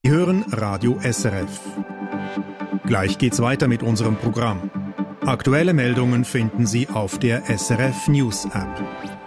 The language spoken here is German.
Sie hören Radio SRF. Gleich geht's weiter mit unserem Programm. Aktuelle Meldungen finden Sie auf der SRF News App.